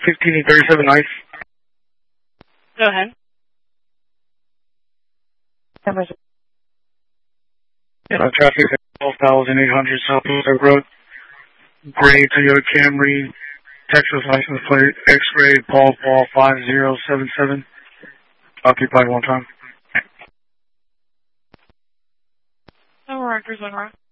1537 Nice. Go ahead. Traffic at 12,800 Southwest Oak Road. Gray Toyota Camry, Texas license plate, X-ray, Paul 5077. Occupied one time. No, Rogers on rock.